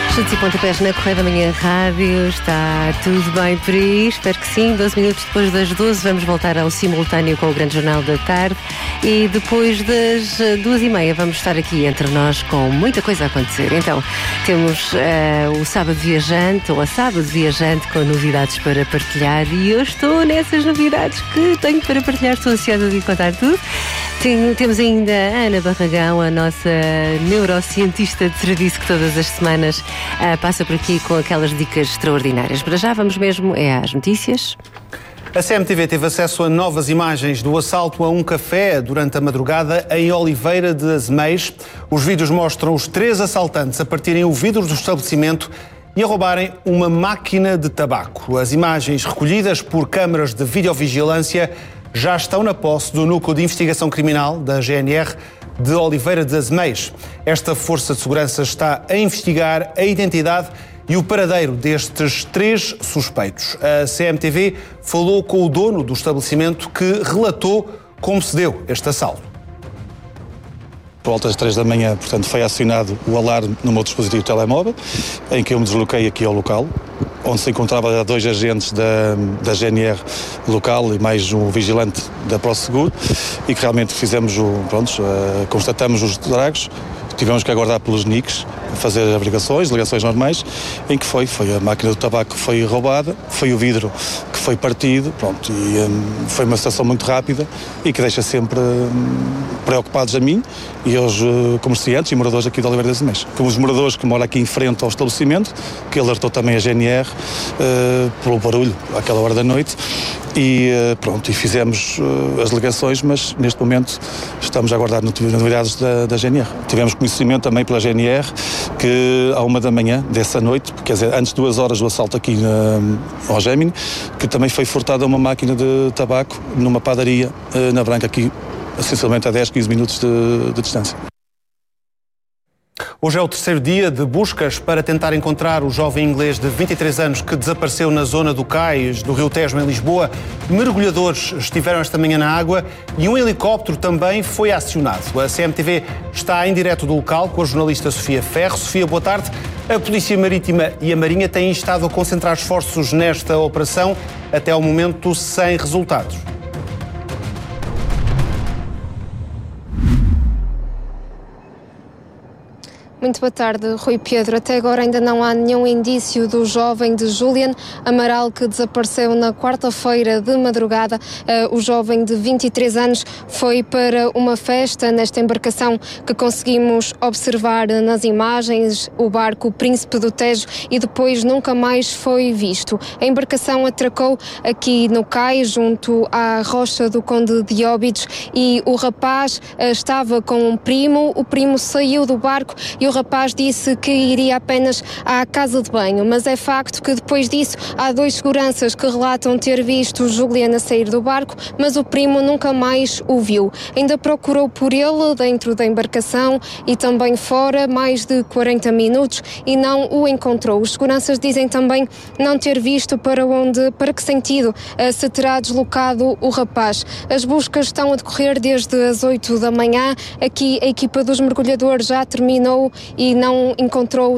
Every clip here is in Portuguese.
Chutes e pontapés na Correia da Manhã Rádio. Está tudo bem por aí? Espero que sim. 12 minutos depois das 12 vamos voltar ao simultâneo com o Grande Jornal da Tarde. E depois das 2h30 vamos estar aqui entre nós com muita coisa a acontecer. Então, temos o Sábado Viajante, ou a Sábado Viajante, com novidades para partilhar. E eu estou nessas novidades que tenho para partilhar. Estou ansiosa de contar tudo. Temos ainda a Ana Barragão, a nossa neurocientista de serviço que todas as semanas passa por aqui com aquelas dicas extraordinárias. Para já vamos mesmo às notícias. A CMTV teve acesso a novas imagens do assalto a um café durante a madrugada em Oliveira de Azeméis. Os vídeos mostram os 3 assaltantes a partirem o vidro do estabelecimento e a roubarem uma máquina de tabaco. As imagens recolhidas por câmaras de videovigilância já estão na posse do Núcleo de Investigação Criminal da GNR de Oliveira de Azeméis. Esta força de segurança está a investigar a identidade e o paradeiro destes 3 suspeitos. A CMTV falou com o dono do estabelecimento que relatou como se deu este assalto. Por volta das 3 da manhã, portanto, foi acionado o alarme no meu dispositivo telemóvel, em que eu me desloquei aqui ao local, onde se encontrava 2 agentes da GNR local e mais um vigilante da ProSeguro, e que realmente fizemos constatamos os estragos. Tivemos que aguardar pelos NICs, fazer averiguações, ligações normais, em que foi a máquina do tabaco que foi roubada, foi o vidro que foi partido, pronto, e foi uma situação muito rápida e que deixa sempre preocupados a mim e aos comerciantes e moradores aqui de Oliveira de Azeméis. Como os moradores que moram aqui em frente ao estabelecimento, que alertou também a GNR pelo barulho àquela hora da noite, e fizemos as ligações, mas neste momento estamos a aguardar novidades da GNR. Tivemos conhecimento também pela GNR que à 1 da manhã dessa noite, quer dizer, antes de 2 horas do assalto aqui ao Gémini, que também foi furtada uma máquina de tabaco numa padaria na Branca, aqui essencialmente a 10, 15 minutos de distância. Hoje é o 3º dia de buscas para tentar encontrar o jovem inglês de 23 anos que desapareceu na zona do Cais, do Rio Tejo, em Lisboa. Mergulhadores estiveram esta manhã na água e um helicóptero também foi acionado. A CMTV está em direto do local com a jornalista Sofia Ferro. Sofia, boa tarde. A Polícia Marítima e a Marinha têm estado a concentrar esforços nesta operação, até ao momento sem resultados. Muito boa tarde, Rui Pedro. Até agora ainda não há nenhum indício do jovem de Julian Amaral que desapareceu na quarta-feira de madrugada. O jovem de 23 anos foi para uma festa nesta embarcação que conseguimos observar nas imagens, o barco Príncipe do Tejo, e depois nunca mais foi visto. A embarcação atracou aqui no cais, junto à Rocha do Conde de Óbidos, e o rapaz estava com um primo. O primo saiu do barco e o rapaz disse que iria apenas à casa de banho, mas é facto que depois disso há 2 seguranças que relatam ter visto Julian a sair do barco, mas o primo nunca mais o viu. Ainda procurou por ele dentro da embarcação e também fora mais de 40 minutos e não o encontrou. Os seguranças dizem também não ter visto para que sentido se terá deslocado o rapaz. As buscas estão a decorrer desde as 8 da manhã. Aqui a equipa dos mergulhadores já terminou e não encontrou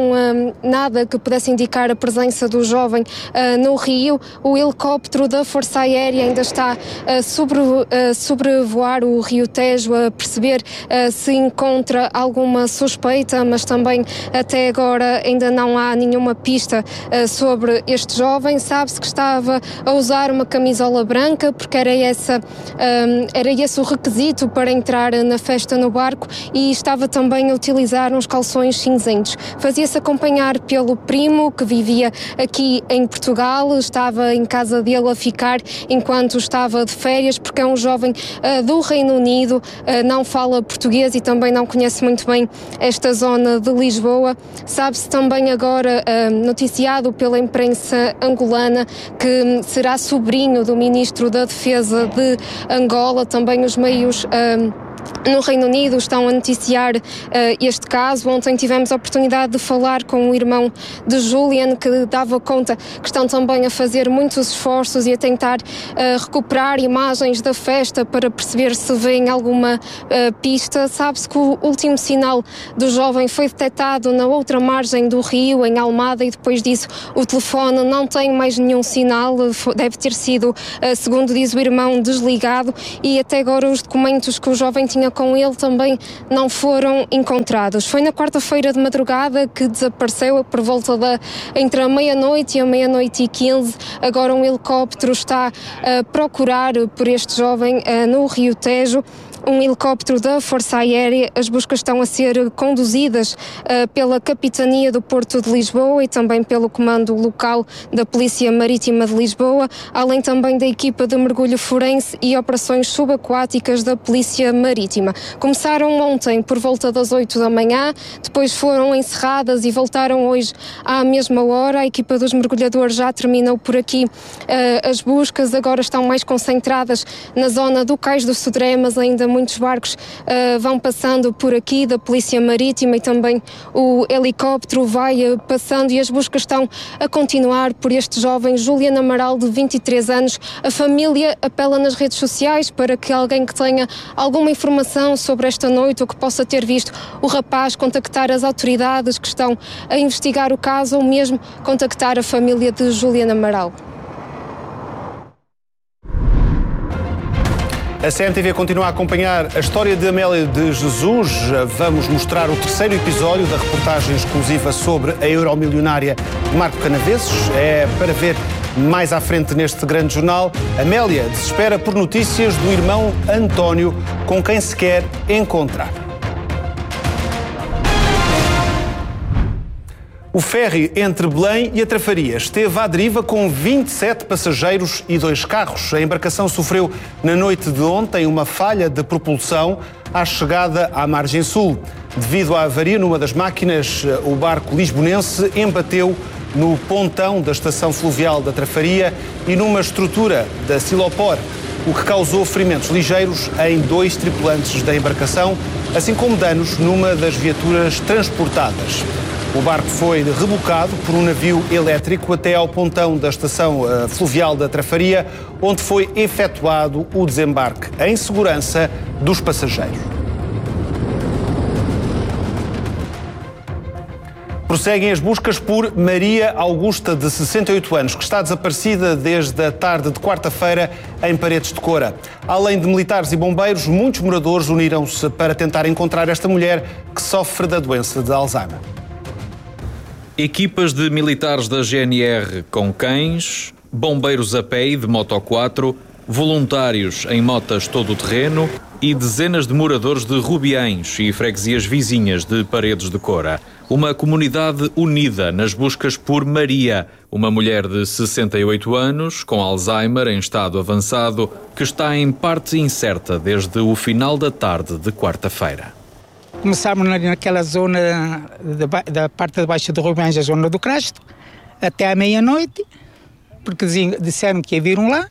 nada que pudesse indicar a presença do jovem no rio. O helicóptero da Força Aérea ainda está a sobrevoar o Rio Tejo, a perceber se encontra alguma suspeita, mas também até agora ainda não há nenhuma pista sobre este jovem. Sabe-se que estava a usar uma camisola branca, porque era esse o requisito para entrar na festa no barco, e estava também a utilizar uns calções cinzentos. Fazia-se acompanhar pelo primo, que vivia aqui em Portugal, estava em casa dele a ficar enquanto estava de férias, porque é um jovem do Reino Unido, não fala português e também não conhece muito bem esta zona de Lisboa. Sabe-se também agora, noticiado pela imprensa angolana, que será sobrinho do ministro da Defesa de Angola. Também os meios no Reino Unido estão a noticiar este caso. Ontem tivemos a oportunidade de falar com o irmão de Julian, que dava conta que estão também a fazer muitos esforços e a tentar recuperar imagens da festa para perceber se vêem alguma pista. Sabe-se que o último sinal do jovem foi detectado na outra margem do rio, em Almada, e depois disso o telefone não tem mais nenhum sinal, deve ter sido, segundo diz o irmão, desligado, e até agora os documentos que o jovem tinha com ele também não foram encontrados. Foi na quarta-feira de madrugada que desapareceu, por volta entre a meia-noite e a meia-noite e 15. Agora um helicóptero está a procurar por este jovem no Rio Tejo. Um helicóptero da Força Aérea. As buscas estão a ser conduzidas pela Capitania do Porto de Lisboa e também pelo Comando Local da Polícia Marítima de Lisboa, além também da equipa de mergulho forense e operações subaquáticas da Polícia Marítima. Começaram ontem por volta das 8 da manhã, depois foram encerradas e voltaram hoje à mesma hora. A equipa dos mergulhadores já terminou por aqui as buscas, agora estão mais concentradas na zona do Cais do Sodré, mas ainda muitos barcos vão passando por aqui, da Polícia Marítima, e também o helicóptero vai passando, e as buscas estão a continuar por este jovem Julian Amaral, de 23 anos. A família apela nas redes sociais para que alguém que tenha alguma informação sobre esta noite ou que possa ter visto o rapaz contactar as autoridades que estão a investigar o caso, ou mesmo contactar a família de Julian Amaral. A CMTV continua a acompanhar a história de Amélia de Jesus. Vamos mostrar o terceiro episódio da reportagem exclusiva sobre a euromilionária Marco Canaveses. É para ver mais à frente neste grande jornal. Amélia desespera por notícias do irmão António, com quem se quer encontrar. O ferry entre Belém e a Trafaria esteve à deriva com 27 passageiros e 2 carros. A embarcação sofreu na noite de ontem uma falha de propulsão à chegada à margem sul. Devido à avaria numa das máquinas, o barco lisbonense embateu no pontão da estação fluvial da Trafaria e numa estrutura da Silopor, o que causou ferimentos ligeiros em 2 tripulantes da embarcação, assim como danos numa das viaturas transportadas. O barco foi rebocado por um navio elétrico até ao pontão da estação fluvial da Trafaria, onde foi efetuado o desembarque em segurança dos passageiros. Prosseguem as buscas por Maria Augusta, de 68 anos, que está desaparecida desde a tarde de quarta-feira em Paredes de Coura. Além de militares e bombeiros, muitos moradores uniram-se para tentar encontrar esta mulher que sofre da doença de Alzheimer. Equipas de militares da GNR com cães, bombeiros a pé e de moto 4, voluntários em motas todo-terreno e dezenas de moradores de Rubiães e freguesias vizinhas de Paredes de Coura. Uma comunidade unida nas buscas por Maria, uma mulher de 68 anos, com Alzheimer em estado avançado, que está em parte incerta desde o final da tarde de quarta-feira. Começámos naquela zona da parte de baixo do Rubiães, a zona do Crasto, até à meia-noite, porque disseram que viram lá,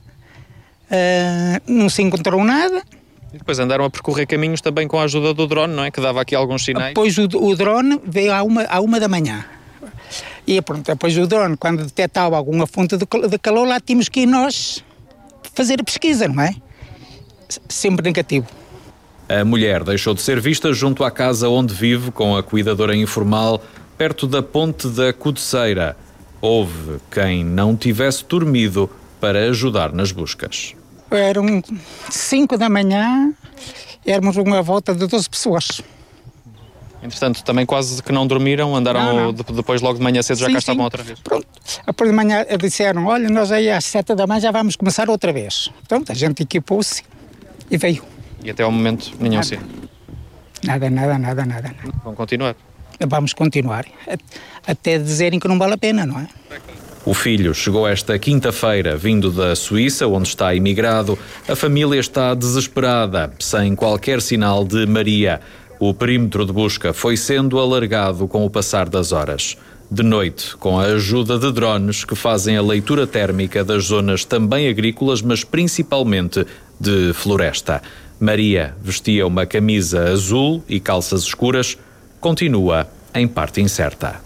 não se encontrou nada. E depois andaram a percorrer caminhos também com a ajuda do drone, não é? Que dava aqui alguns sinais. Depois o drone veio à uma da manhã. E pronto, depois o drone, quando detectava alguma fonte de calor, lá tínhamos que ir nós fazer a pesquisa, não é? Sempre negativo. A mulher deixou de ser vista junto à casa onde vive, com a cuidadora informal, perto da ponte da Codeceira. Houve quem não tivesse dormido para ajudar nas buscas. Eram 5 da manhã, éramos uma volta de 12 pessoas. Entretanto, também quase que não dormiram, andaram depois logo de manhã cedo, já cá estavam outra vez. Pronto, depois de manhã disseram, olha, nós aí às 7 da manhã já vamos começar outra vez. Pronto, a gente equipou-se e veio. E até ao momento, nenhum sim? Nada. Vão continuar? Vamos continuar, até dizerem que não vale a pena, não é? O filho chegou esta quinta-feira, vindo da Suíça, onde está imigrado. A família está desesperada, sem qualquer sinal de Maria. O perímetro de busca foi sendo alargado com o passar das horas. de noite, com a ajuda de drones que fazem a leitura térmica das zonas também agrícolas, mas principalmente de floresta. Maria vestia uma camisa azul e calças escuras, continua em parte incerta.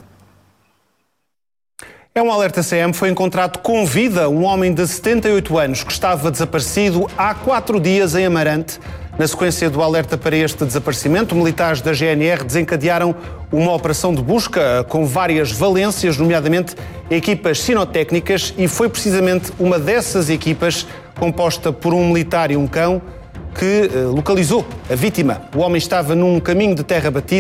É um alerta CM. Foi encontrado com vida um homem de 78 anos que estava desaparecido há 4 dias em Amarante. Na sequência do alerta para este desaparecimento, militares da GNR desencadearam uma operação de busca com várias valências, nomeadamente equipas sinotécnicas, e foi precisamente uma dessas equipas, composta por um militar e um cão, que localizou a vítima. O homem estava num caminho de terra batida